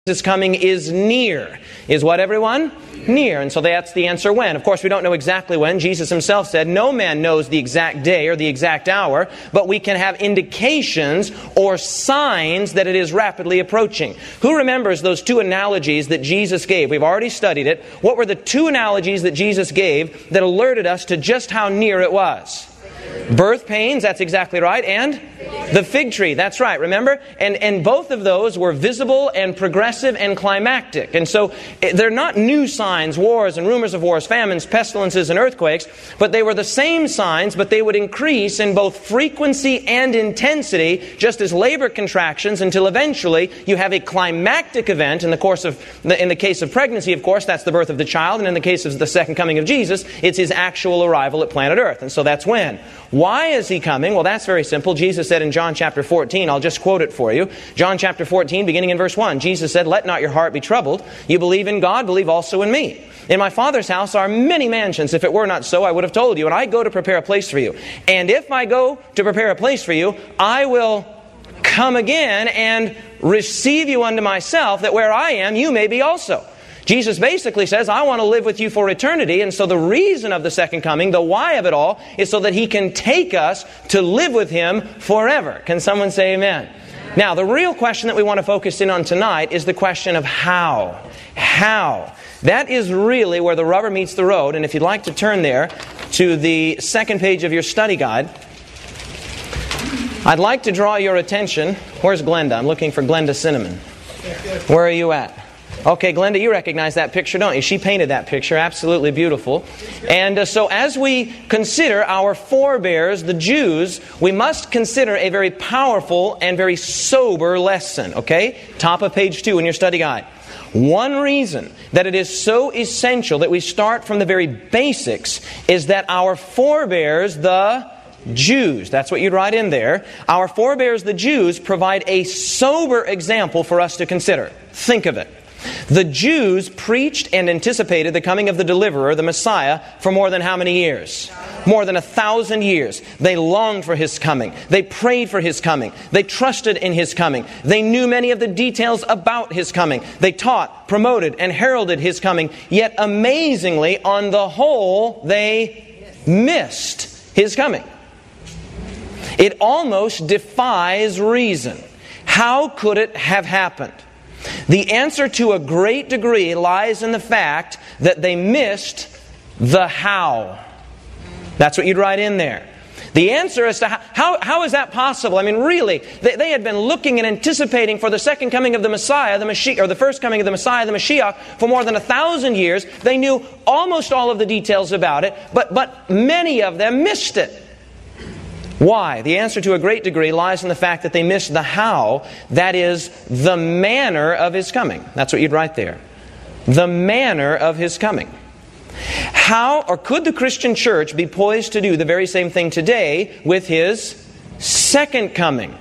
Jesus' coming is near. Is what, everyone? Near. And so that's the answer, when. Of course, we don't know exactly when. Jesus himself said, no man knows the exact day or the exact hour, but we can have indications or signs that it is rapidly approaching. Who remembers those two analogies that Jesus gave? We've already studied it. What were the two analogies that Jesus gave that alerted us to just how near it was? Birth pains, that's exactly right, and the fig tree, that's right, remember? And both of those were visible and progressive and climactic. And so they're not new signs, wars and rumors of wars, famines, pestilences and earthquakes, but they were the same signs, but they would increase in both frequency and intensity, just as labor contractions, until eventually you have a climactic event in the case of pregnancy, of course, that's the birth of the child, and in the case of the second coming of Jesus, it's His actual arrival at planet Earth. And so that's when. Why is He coming? Well, that's very simple. Jesus said in John chapter 14, I'll just quote it for you. John chapter 14, beginning in verse 1, Jesus said, "Let not your heart be troubled. You believe in God, believe also in me. In my Father's house are many mansions. If it were not so, I would have told you. And I go to prepare a place for you. And if I go to prepare a place for you, I will come again and receive you unto myself, that where I am, you may be also." Jesus basically says, I want to live with you for eternity. And so the reason of the second coming, the why of it all, is so that He can take us to live with Him forever. Can someone say amen? Now, the real question that we want to focus in on tonight is the question of how. How? That is really where the rubber meets the road. And if you'd like to turn there to the second page of your study guide, I'd like to draw your attention. Where's Glenda? I'm looking for Glenda Cinnamon. Where are you at? Okay, Glenda, you recognize that picture, don't you? She painted that picture. Absolutely beautiful. And so as we consider our forebears, the Jews, we must consider a very powerful and very sober lesson. Okay? Top of page 2 in your study guide. One reason that it is so essential that we start from the very basics is that our forebears, the Jews, that's what you'd write in there, our forebears, the Jews, provide a sober example for us to consider. Think of it. The Jews preached and anticipated the coming of the deliverer, the Messiah, for more than how many years? More than 1,000 years. They longed for His coming. They prayed for His coming. They trusted in His coming. They knew many of the details about His coming. They taught, promoted, and heralded His coming. Yet amazingly, on the whole, they missed His coming. It almost defies reason. How could it have happened? The answer to a great degree lies in the fact that they missed the how. That's what you'd write in there. The answer as to how is that possible? I mean, really, they had been looking and anticipating for the second coming of the Messiah, the Mashiach, or the first coming of the Messiah, the Mashiach, for more than 1,000 years. They knew almost all of the details about it, but many of them missed it. Why? The answer to a great degree lies in the fact that they missed the how, that is, the manner of His coming. That's what you'd write there. The manner of His coming. How, or could the Christian church be poised to do the very same thing today with His second coming?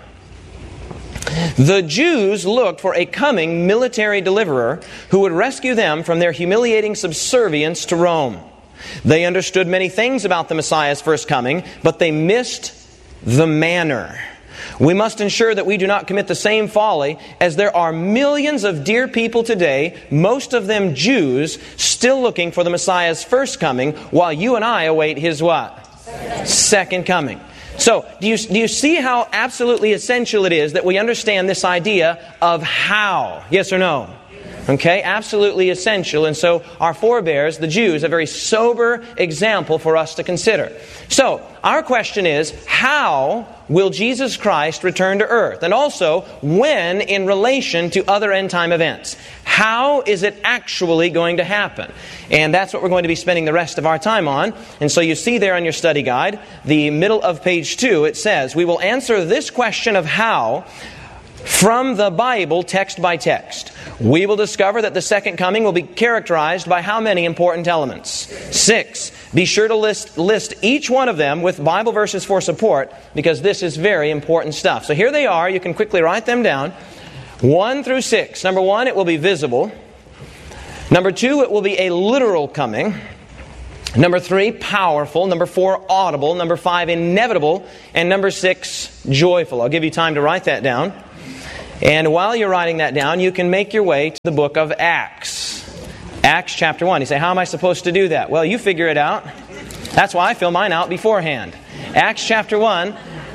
The Jews looked for a coming military deliverer who would rescue them from their humiliating subservience to Rome. They understood many things about the Messiah's first coming, but they missed the manner. We must ensure that we do not commit the same folly, as there are millions of dear people today, most of them Jews, still looking for the Messiah's first coming, while you and I await His what? Second coming. So, do you see how absolutely essential it is that we understand this idea of how? Yes or no? Okay, absolutely essential. And so our forebears, the Jews, a very sober example for us to consider. So, our question is, how will Jesus Christ return to earth? And also, when in relation to other end time events? How is it actually going to happen? And that's what we're going to be spending the rest of our time on. And so you see there on your study guide, the middle of page 2, it says, we will answer this question of how from the Bible, text by text. We will discover that the second coming will be characterized by how many important elements? 6. Be sure to list each one of them with Bible verses for support, because this is very important stuff. So here they are. You can quickly write them down. 1 through 6. Number 1, it will be visible. Number 2, it will be a literal coming. Number 3, powerful. Number 4, audible. Number 5, inevitable. And number 6, joyful. I'll give you time to write that down. And while you're writing that down, you can make your way to the book of Acts. Acts chapter 1. You say, how am I supposed to do that? Well, you figure it out. That's why I fill mine out beforehand. Acts chapter 1.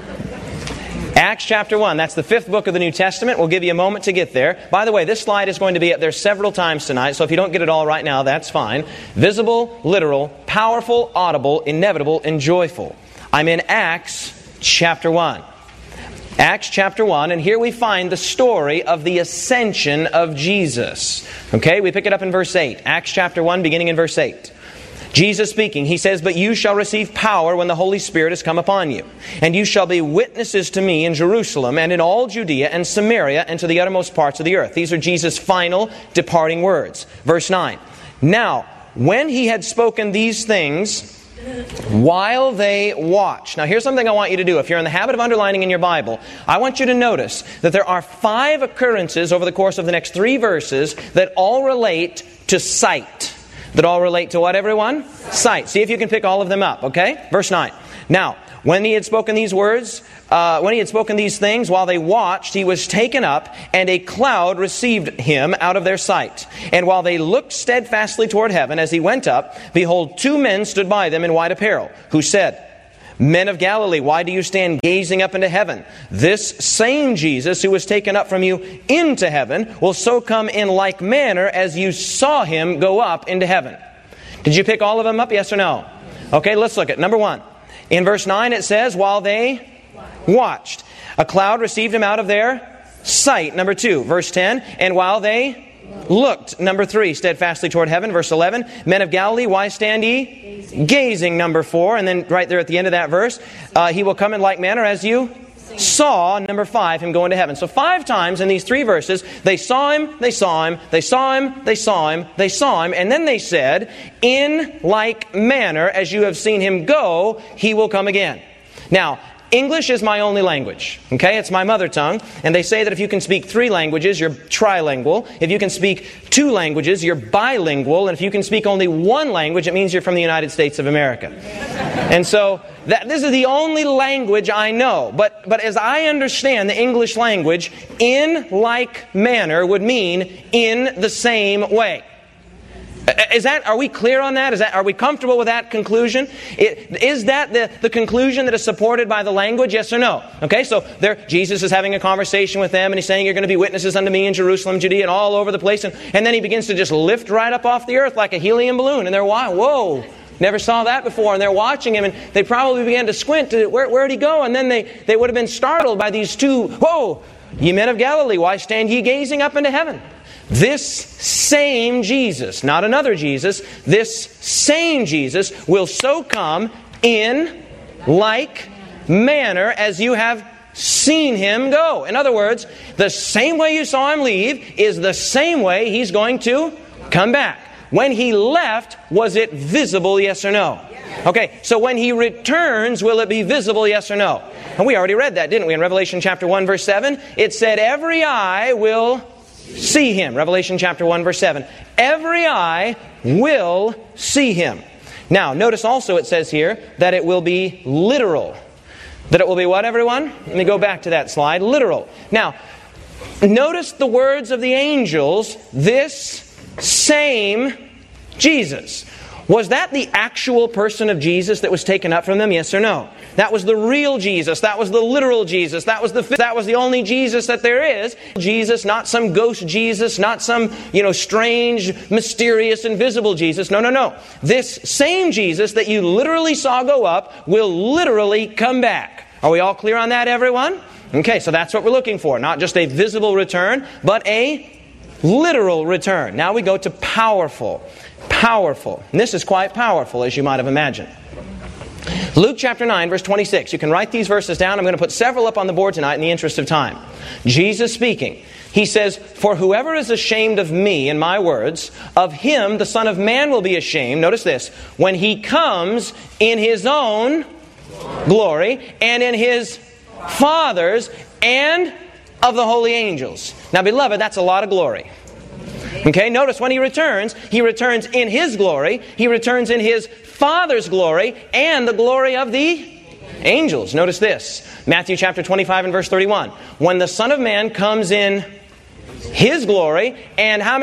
Acts chapter 1. That's the 5th book of the New Testament. We'll give you a moment to get there. By the way, this slide is going to be up there several times tonight, so if you don't get it all right now, that's fine. Visible, literal, powerful, audible, inevitable, and joyful. I'm in Acts chapter 1. Acts chapter 1, and here we find the story of the ascension of Jesus. Okay, we pick it up in verse 8. Acts chapter 1, beginning in verse 8. Jesus speaking, He says, "But you shall receive power when the Holy Spirit has come upon you. And you shall be witnesses to me in Jerusalem and in all Judea and Samaria and to the uttermost parts of the earth." These are Jesus' final departing words. Verse 9. "Now, when He had spoken these things, while they watch." Now here's something I want you to do. If you're in the habit of underlining in your Bible, I want you to notice that there are 5 occurrences over the course of the next 3 verses that all relate to sight. That all relate to what, everyone? Sight. See if you can pick all of them up, okay? Verse 9. "Now, when He had spoken these words, when He had spoken these things, while they watched, He was taken up, and a cloud received Him out of their sight. And while they looked steadfastly toward heaven as He went up, behold, 2 men stood by them in white apparel, who said, 'Men of Galilee, why do you stand gazing up into heaven? This same Jesus who was taken up from you into heaven will so come in like manner as you saw Him go up into heaven.'" Did you pick all of them up, yes or no? Okay, let's look at number 1. In verse 9 it says, while they watched, a cloud received Him out of their sight. Number 2, verse 10, and while they looked. Number 3, steadfastly toward heaven. Verse 11, "Men of Galilee, why stand ye gazing?" Number 4, and then right there at the end of that verse, "He will come in like manner as you saw." Number 5, Him go into heaven. So 5 times in these 3 verses, they saw Him, they saw Him, they saw Him, they saw Him, they saw Him, and then they said, "In like manner as you have seen Him go, He will come again." Now, English is my only language, okay? It's my mother tongue. And they say that if you can speak 3 languages, you're trilingual. If you can speak 2 languages, you're bilingual. And if you can speak only 1 language, it means you're from the United States of America. And so this is the only language I know. But as I understand the English language, in like manner would mean in the same way. Are we clear on that? Are we comfortable with that conclusion? Is that the conclusion that is supported by the language? Yes or no? Okay, so Jesus is having a conversation with them, and He's saying, "You're going to be witnesses unto me in Jerusalem, Judea, and all over the place." And then He begins to just lift right up off the earth like a helium balloon. And they're, whoa, never saw that before. And they're watching Him, and they probably began to squint. Where'd He go? And then they would have been startled by these 2, "Whoa, ye men of Galilee, why stand ye gazing up into heaven?" This same Jesus, not another Jesus, this same Jesus will so come in like manner as you have seen Him go. In other words, the same way you saw Him leave is the same way He's going to come back. When He left, was it visible, yes or no? Okay, so when He returns, will it be visible, yes or no? And we already read that, didn't we? In Revelation chapter 1, verse 7, it said, "Every eye will see Him." Revelation chapter 1, verse 7. Every eye will see Him. Now, notice also it says here that it will be literal. That it will be what, everyone? Let me go back to that slide. Literal. Now, notice the words of the angels, "this same Jesus." Was that the actual person of Jesus that was taken up from them? Yes or no? That was the real Jesus. That was the literal Jesus. That was the only Jesus that there is. Jesus, not some ghost Jesus, not some, strange, mysterious, invisible Jesus. No. This same Jesus that you literally saw go up will literally come back. Are we all clear on that, everyone? Okay, so that's what we're looking for. Not just a visible return, but a literal return. Now we go to powerful. Powerful. And this is quite powerful, as you might have imagined. Luke chapter 9, verse 26. You can write these verses down. I'm going to put several up on the board tonight in the interest of time. Jesus speaking. He says, "For whoever is ashamed of me and my words, of him the Son of Man will be ashamed." Notice this. "When He comes in His own glory and in His Father's and of the holy angels." Now, beloved, that's a lot of glory. Okay, notice when He returns in His glory, He returns in His Father's glory, and the glory of the Angels. Notice this. Matthew chapter 25 and verse 31. When the Son of Man comes in His glory, and how many